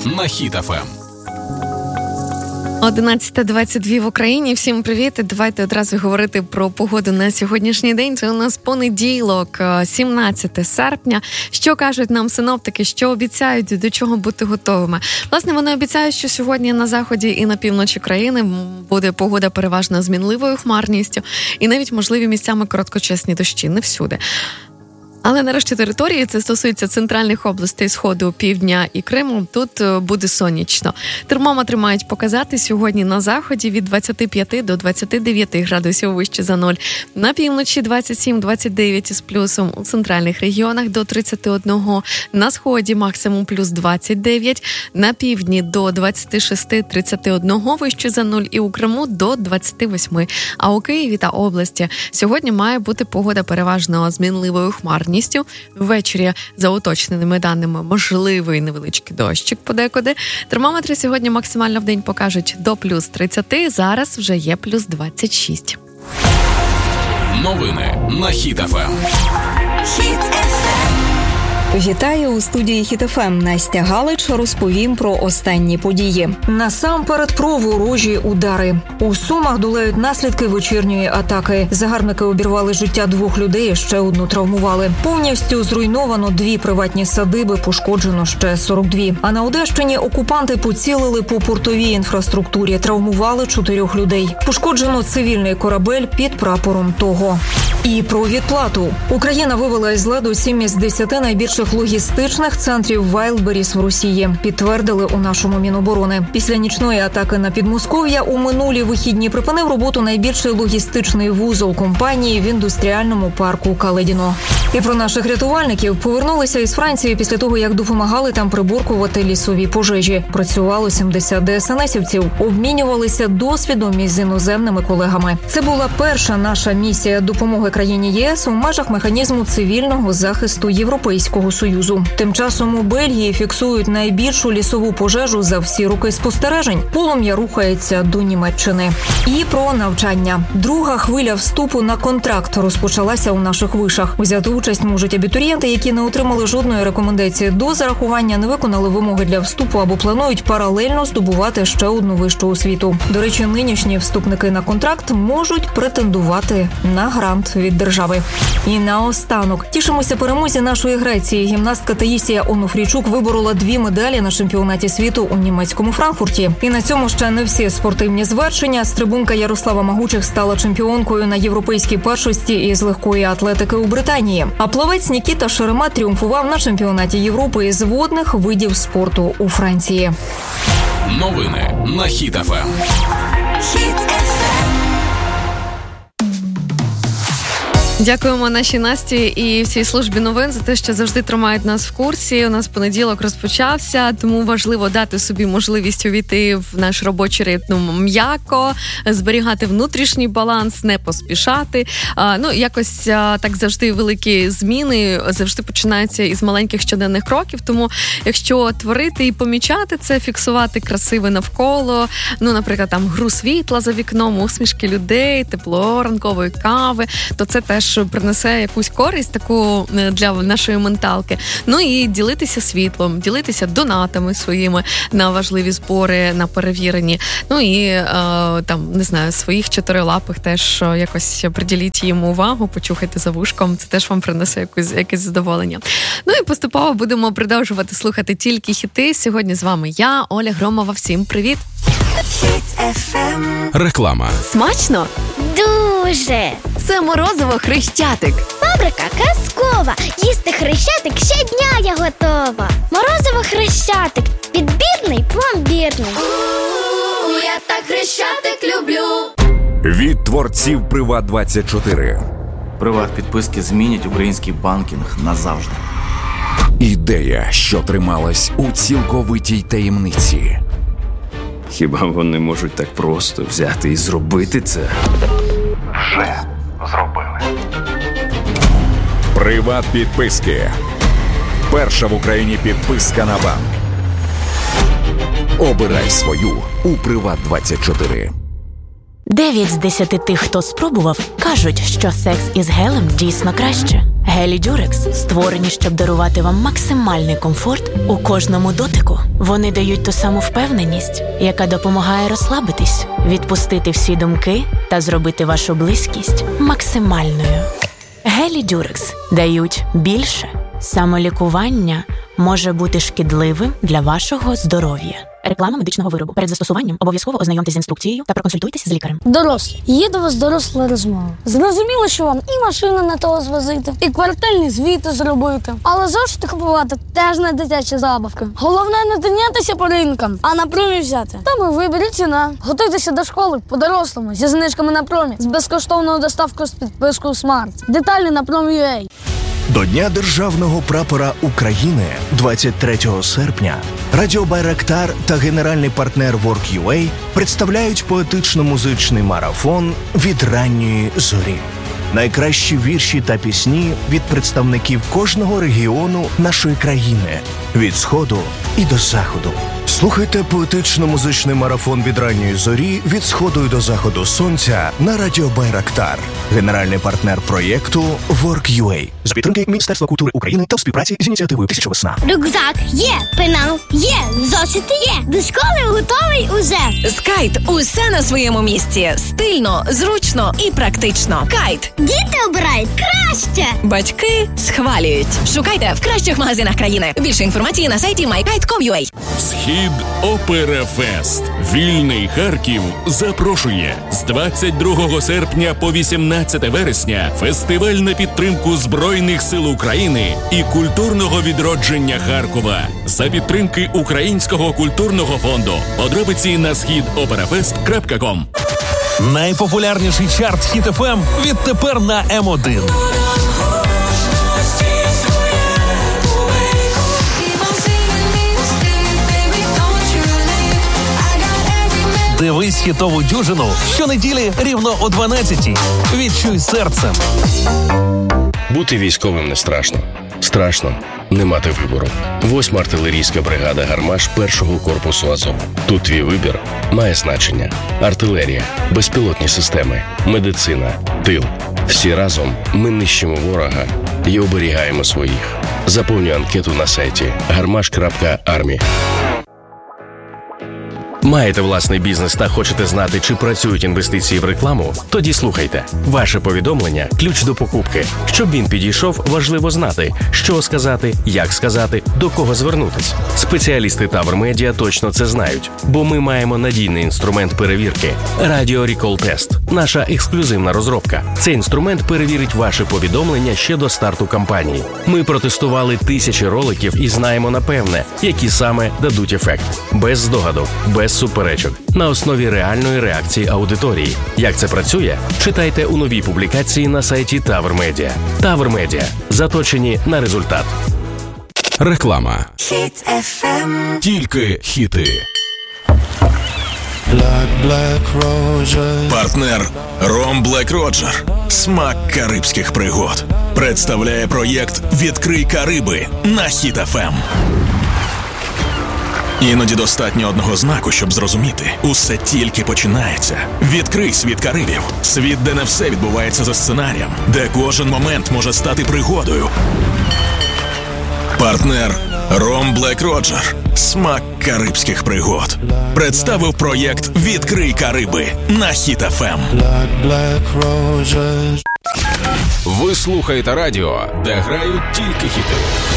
на Хіт ФМ. 11:22 в Україні. Всім привіт. Давайте одразу говорити про погоду на сьогоднішній день. Це у нас понеділок, 17 серпня. Що кажуть нам синоптики, що обіцяють, до чого бути готовими? Власне, вони обіцяють, що сьогодні на заході і на півночі країни буде погода переважно змінливою хмарністю і навіть можливі місцями короткочасні дощі. Не всюди. Але нарешті території, це стосується центральних областей Сходу, Півдня і Криму, тут буде сонячно. Термометри мають показати сьогодні на заході від 25 до 29 градусів вище за нуль. На півночі 27-29 із плюсом, у центральних регіонах до 31, на Сході максимум плюс 29, на півдні до 26-31 вище за нуль і у Криму до 28. А у Києві та області сьогодні має бути погода переважно змінливою хмарністю. Ввечері, за уточненими даними, можливий невеличкий дощик подекуди. Термометри сьогодні максимально в день покажуть до плюс 30, зараз вже є плюс 26. Новини на Хіт ФМ. Вітаю у студії Хіт ФМ. Настя Галич, розповім про останні події. Насамперед про ворожі удари. У Сумах долають наслідки вечірньої атаки. Загарбники обірвали життя 2 людей, ще одну травмували. Повністю зруйновано 2 приватні садиби, пошкоджено ще 42. А на Одещині окупанти поцілили по портовій інфраструктурі, травмували 4 людей. Пошкоджено цивільний корабель під прапором того. І про відплату. Україна вивела із ладу 7 із 10 найбільших логістичних центрів Wildberries в Росії, підтвердили у нашому Міноборони. Після нічної атаки на Підмосков'я у минулі вихідні припинив роботу найбільший логістичний вузол компанії в індустріальному парку Каледіно. І про наших рятувальників. Повернулися із Франції після того, як допомагали там приборкувати лісові пожежі. Працювало 70 ДСНСівців, обмінювалися досвідом із іноземними колегами. Це була перша наша місія допомоги країні ЄС у межах механізму цивільного захисту Європейського Союзу. Тим часом у Бельгії фіксують найбільшу лісову пожежу за всі роки спостережень. Полум'я рухається до Німеччини. І про навчання. Друга хвиля вступу на контракт розпочалася у наших вишах. Взяти участь можуть абітурієнти, які не отримали жодної рекомендації до зарахування, не виконали вимоги для вступу або планують паралельно здобувати ще одну вищу освіту. До речі, нинішні вступники на контракт можуть претендувати на грант від держави. І наостанок. Тішимося перемозі нашої Греції. Гімнастка Таїсія Онуфрійчук виборола 2 медалі на чемпіонаті світу у німецькому Франкфурті. І на цьому ще не всі спортивні звершення. Стрибунка Ярослава Магучих стала чемпіонкою на європейській першості із легкої атлетики у Британії. А плавець Нікіта Шерема тріумфував на чемпіонаті Європи із водних видів спорту у Франції. Новини на Хіт ФМ. Дякуємо нашій Насті і всій службі новин за те, що завжди тримають нас в курсі. У нас понеділок розпочався, тому важливо дати собі можливість увійти в наш робочий ритм м'яко, зберігати внутрішній баланс, не поспішати. Якось так завжди великі зміни завжди починаються із маленьких щоденних кроків, тому якщо творити і помічати це, фіксувати красиве навколо, наприклад, там гру світла за вікном, усмішки людей, тепло ранкової кави, то це теж принесе якусь користь таку для нашої менталки. І ділитися світлом, ділитися донатами своїми на важливі збори, на перевірені. Своїх чотирилапих теж якось приділіть їм увагу, почухайте за вушком, це теж вам принесе якесь задоволення. І поступово будемо продовжувати слухати тільки хіти. Сьогодні з вами я, Оля Громова. Всім привіт! Реклама. Смачно? Дуже! Це морозиво Хрещатик. Фабрика казкова. Їсти Хрещатик щодня я готова. Морозиво Хрещатик. Підбірний, пломбірний. Я так Хрещатик люблю. Від творців Приват24. Приват-підписки змінять український банкінг назавжди. Ідея, що трималась у цілковитій таємниці. Хіба вони можуть так просто взяти і зробити це? Вже зробили. Приват-підписки. Перша в Україні підписка на банк. Обирай свою у Приват24. 9 з 10 тих, хто спробував, кажуть, що секс із гелем дійсно краще. Гелі Дюрекс створені, щоб дарувати вам максимальний комфорт у кожному дотику. Вони дають ту саму впевненість, яка допомагає розслабитись, відпустити всі думки та зробити вашу близькість максимальною. Гелі Дюрекс дають більше. Самолікування може бути шкідливим для вашого здоров'я. Реклама медичного виробу. Перед застосуванням обов'язково ознайомтесь з інструкцією та проконсультуйтесь з лікарем. Дорослі. Є до вас доросла розмова. Зрозуміло, що вам і машину не того звозити, і квартальні звіти зробити. Але зошити купувати теж не дитячі забавки. Головне не тинятися по ринкам, а на промі взяти. Там і вибір, і ціна. Готуйтеся до школи по-дорослому, зі знижками на промі, з безкоштовною доставкою з підпискою Smart. Деталі на Prom.ua. До Дня Державного прапора України 23 серпня Радіо Байрактар та генеральний партнер Work.ua представляють поетично-музичний марафон «Від ранньої зорі». Найкращі вірші та пісні від представників кожного регіону нашої країни – від Сходу і до Заходу. Слухайте поетично-музичний марафон «Від ранньої зорі» від Сходу і до Заходу сонця на Радіо Байрактар. Генеральний партнер проєкту Work.ua. За підтримки Міністерства культури України та в співпраці з ініціативою «Тисяча весна». Рюкзак є, пенал є, зошити є. До школи готовий уже. З Кайт усе на своєму місці. Стильно, зручно і практично. Кайт. Діти обирають краще. Батьки схвалюють. Шукайте в кращих магазинах країни. Більше інформації на сайті mykite.com.ua. Схід Опера Фест. Вільний Харків запрошує з 22 серпня по 18 вересня фестиваль на підтримку Збройних сил України і культурного відродження Харкова за підтримки Українського культурного фонду. Подробиці на schidoperafest.com. Найпопулярніший чарт Хіт ФМ відтепер на М1. Дивись хітову дюжину щонеділі рівно о 12-й. Відчуй серцем. Бути військовим не страшно. Страшно не мати вибору. 8-ма артилерійська бригада «Гармаш» 1-го корпусу Азов. Тут твій вибір має значення. Артилерія, безпілотні системи, медицина, тил. Всі разом ми нищимо ворога і оберігаємо своїх. Заповнюй анкету на сайті garmash.army. Маєте власний бізнес та хочете знати, чи працюють інвестиції в рекламу? Тоді слухайте. Ваше повідомлення – ключ до покупки. Щоб він підійшов, важливо знати, що сказати, як сказати, до кого звернутись. Спеціалісти Тавр Медіа точно це знають, бо ми маємо надійний інструмент перевірки – Radio Recall Test. Наша ексклюзивна розробка. Цей інструмент перевірить ваше повідомлення ще до старту кампанії. Ми протестували тисячі роликів і знаємо напевне, які саме дадуть ефект. Без здогадок, без суперечок, на основі реальної реакції аудиторії. Як це працює? Читайте у новій публікації на сайті Тавр Медіа. Тавр Медіа. Заточені на результат. Реклама. Хіт FM. Тільки хіти. Партнер Ром Блек Роджер. Смак карибських пригод. Представляє проєкт «Відкрий Кариби» на Хіт FM. Іноді достатньо одного знаку, щоб зрозуміти. Усе тільки починається. Відкрий світ Карибів. Світ, де не все відбувається за сценарієм. Де кожен момент може стати пригодою. Партнер Ром Блек Роджер. Смак карибських пригод. Представив проєкт «Відкрий Кариби» на Хіт FM. Ви слухаєте радіо, де грають тільки хіти.